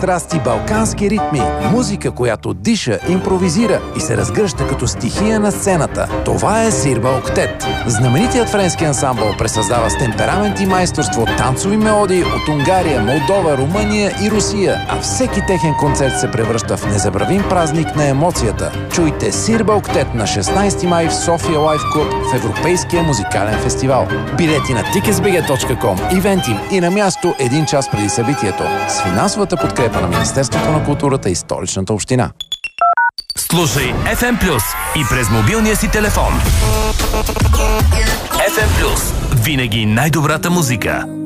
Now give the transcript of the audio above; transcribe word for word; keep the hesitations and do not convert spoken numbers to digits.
Страсти, балкански ритми, музика, която диша, импровизира и се разгръща като стихия на сцената. Това е Сирба Октет. Знаменитият френски ансамбъл пресъздава с темперамент и майсторство танцови мелодии от Унгария, Молдова, Румъния и Русия, а всеки техен концерт се превръща в незабравим празник на емоцията. Чуйте Сирба Октет на шестнайсети май в София Лайф Клуб в Европейския музикален фестивал. Билети на тикетс би джи точка ком, ивентим и на място един час преди събитието. С финансовата подкрепа на Министерството на културата и Столичната община. Слушай еф ем Плюс и през мобилния си телефон. еф ем Плюс. Винаги най-добрата музика.